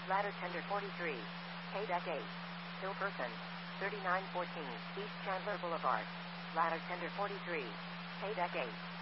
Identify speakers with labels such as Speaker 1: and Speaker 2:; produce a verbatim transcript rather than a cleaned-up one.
Speaker 1: Ladder Tender forty-three. Paydeck eight. Still Person. thirty-nine fourteen. East Chandler Boulevard. Ladder Tender forty-three. Paydeck eight.